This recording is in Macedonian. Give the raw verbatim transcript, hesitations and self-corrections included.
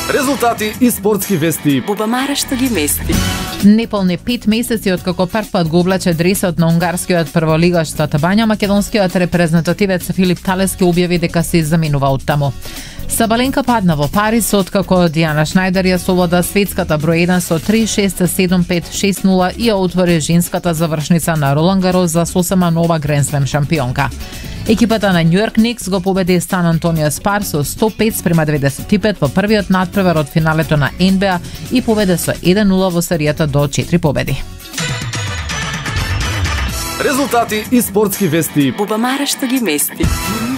Резултати и спортски вести. Бубамара што ги мести. Неполни пет месеци откако прв пат го облаче дресот на унгарскиот прволигаш Бања, македонскиот репрезентативец Филип Талески објави дека се заменува од таму. Сабаленка падна во Париз откако Диана Шнајдер ја совлада светската број еден со три шест седум пет шест нула и ја отвори женската завршница на Ролан Гарос за сосема нова Гренслем шампионка. Екипата на Њујорк Никс го победи Сан Антонио Спар со сто пет спрема деветдесет и пет во првиот натпревар од финалето на Ен Би А и победе со еден нула во серијата до четири победи. Резултати и спортски вести. Бубамара што ги мести.